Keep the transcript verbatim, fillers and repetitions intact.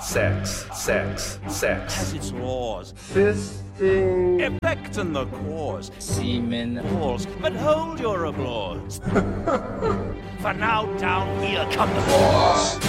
sex, sex, sex. Has its laws. Fisting. Effect and the cause. Semen. Balls. But hold your applause. For now down here come the balls.